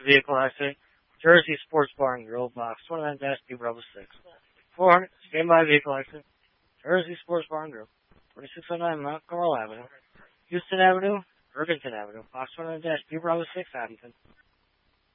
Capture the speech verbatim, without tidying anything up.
Vehicle accident. Jersey Sports Bar and Grill, box twenty-nine dash B Bravo six. four hundred, standby vehicle accident. Jersey Sports Bar and Grill, twenty-six oh nine Mount Carmel Avenue. Houston Avenue, Irvington Avenue, box twenty-nine dash B Bravo six, Abington.